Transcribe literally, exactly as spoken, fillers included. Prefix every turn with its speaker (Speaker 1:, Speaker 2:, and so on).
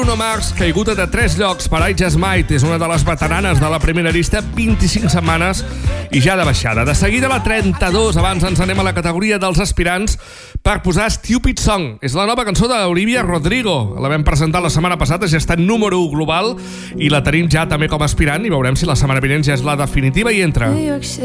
Speaker 1: Bruno Mars, caiguda de tres llocs per I Just Might, és una de les veteranes de la primera llista, vint-i-cinc setmanes i ja de baixada. De seguida la trenta-dos, abans ens anem a la categoria dels aspirants per posar Stupid Song. És la nova cançó d'Olivia Rodrigo. La vam presentar la setmana passada, ja està en número u global i la tenim ja també com a aspirant i veurem si la setmana vinent ja és la definitiva i entra.